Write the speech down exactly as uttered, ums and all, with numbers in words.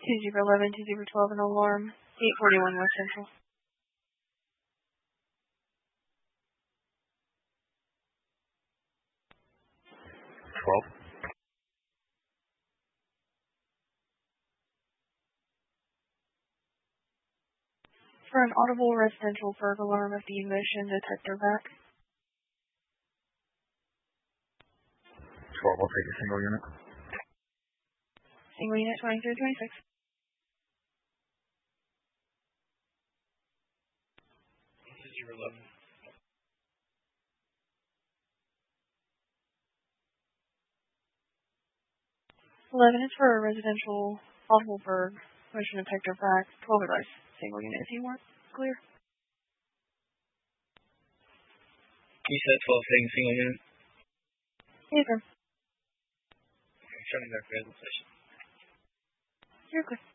two zero one one, two zero one two, an alarm, eight forty-one West Central. twelve. For an audible residential burglar alarm of the motion detector back. twelve, I'll take a single unit. Single unit twenty-three twenty-six. zero eleven. eleven is for a residential audible burg, motion detector back, twelve advice. Single unit if you want. Clear. You said twelve taking single unit? Yes, sir. Show me their physical session. You're good.